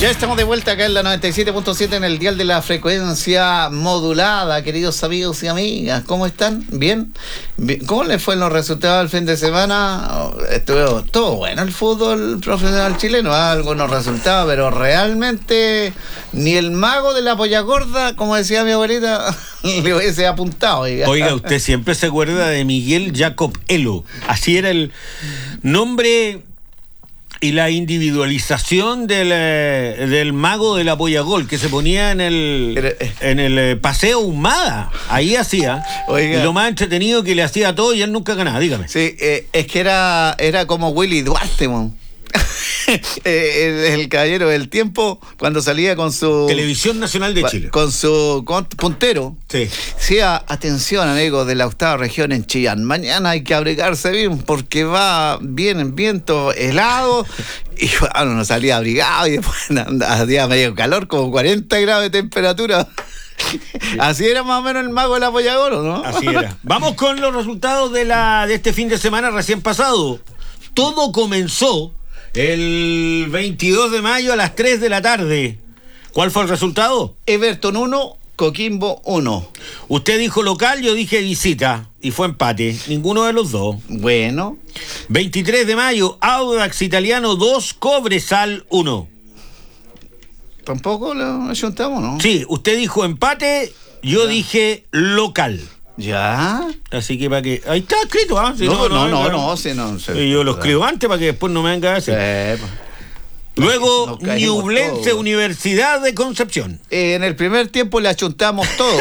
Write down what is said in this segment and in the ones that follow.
Ya estamos de vuelta acá en la 97.7 en el dial de la frecuencia modulada, queridos amigos y amigas. ¿Cómo están? ¿Bien? ¿Cómo les fue en los resultados del fin de semana? Estuvo todo bueno el fútbol profesional chileno, algunos resultados, pero realmente ni el mago de la polla gorda, como decía mi abuelita, le hubiese apuntado. Oiga, usted siempre se acuerda de Miguel Jacob Elo. Así era el nombre y la individualización del mago de la polla gol que se ponía en el Paseo Humada. Ahí hacía. Oiga. Y lo más entretenido que le hacía a todo y él nunca ganaba. Dígame. Sí, es que era como Willy Duarte, el caballero del tiempo, cuando salía con su Televisión Nacional de Chile, con su puntero. Sí. Decía: atención, amigos de la octava región en Chillán, mañana hay que abrigarse bien porque va bien en viento helado. Y bueno, no salía abrigado y después hacía medio calor, como 40 grados de temperatura. Así era más o menos el mago de la polla gorda, ¿no? Así era. Vamos con los resultados de este fin de semana recién pasado. Todo comenzó el 22 de mayo a las 3 de la tarde. ¿Cuál fue el resultado? Everton 1, Coquimbo 1. Usted dijo local, yo dije visita. Y fue empate. Ninguno de los dos. Bueno. 23 de mayo, Audax Italiano 2, Cobresal 1. Tampoco lo ayuntamos, ¿no? Sí, usted dijo empate, yo dije local. ¿Ya? Así que para que... Ahí está escrito, ¿ah? Si no. Yo lo escribo antes para que después no me venga a decir. Luego, Ñublense Universidad de Concepción. En el primer tiempo le achuntamos todo.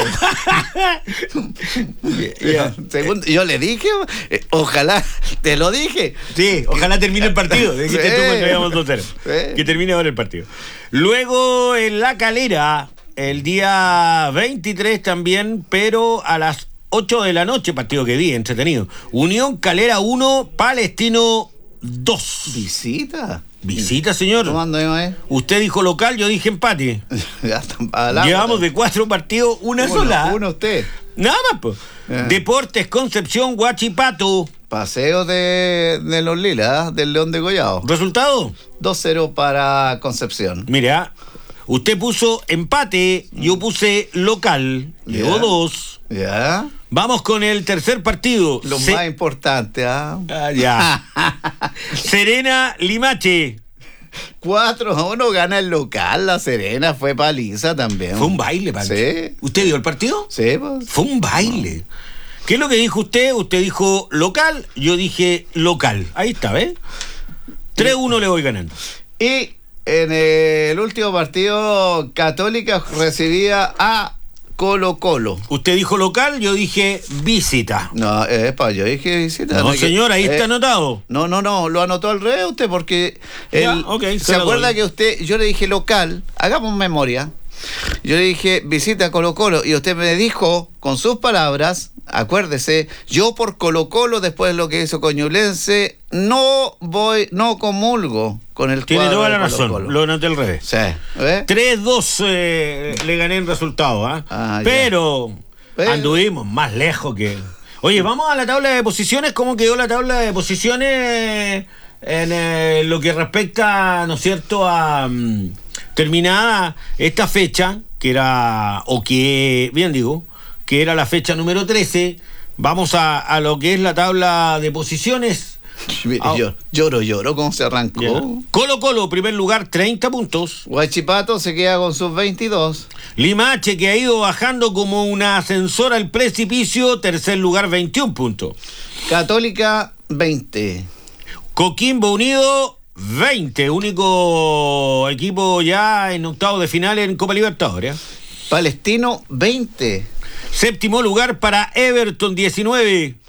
Segundo, yo le dije, ojalá, te lo dije. Sí, ojalá termine el partido. Dijiste tú cuando íbamos 2-0. Que termine ahora el partido. Luego, en La Calera, el día 23 también, pero a las 8 de la noche, partido que vi, entretenido. Unión Calera 1, Palestino 2. Visita, señor. Usted dijo local, yo dije empate. Llevamos de 4 partidos, una sola. Uno usted. Nada más, pues. Deportes Concepción, Huachipato. Paseo de los Lilas, del León de Gollado. ¿Resultado? 2-0 para Concepción. Mira, usted puso empate, yo puse local. Llevo 2. Ya. Vamos con el tercer partido. Lo más importante, ya. Serena Limache. 4-1 gana el local. La Serena fue paliza también. Fue un baile, Pancho. Sí. ¿Usted vio el partido? Sí, pues. Fue un baile. No. ¿Qué es lo que dijo usted? Usted dijo local, yo dije local. Ahí está, ¿ves? 3-1 le voy ganando. Y en el último partido, Católica recibía a Colo-Colo. Usted dijo local, yo dije visita. No, yo dije visita. No, señor, ahí está anotado. No, lo anotó al revés usted porque ¿se acuerda que yo le dije local? Hagamos memoria. Yo le dije visita Colo-Colo y usted me dijo con sus palabras, acuérdese, yo por Colo-Colo, después de lo que hizo Ñublense, no comulgo con el Tiene cuadro toda la de razón, Colo-Colo. lo anoté al revés. Sí. 3-2 le gané el resultado, pero anduvimos más lejos que... Oye, vamos a la tabla de posiciones. ¿Cómo quedó la tabla de posiciones en lo que respecta, ¿no es cierto?, a terminada esta fecha, que era la fecha número 13? Vamos a lo que es la tabla de posiciones. Lloro, ¿cómo se arrancó? Yeah. Colo-Colo, primer lugar, 30 puntos. Huachipato se queda con sus 22. Limache, que ha ido bajando como una ascensora al precipicio, tercer lugar, 21 puntos. Católica, 20. Coquimbo Unido, 20. Único equipo ya en octavos de final en Copa Libertadores. Palestino, 20. Séptimo lugar para Everton, 19.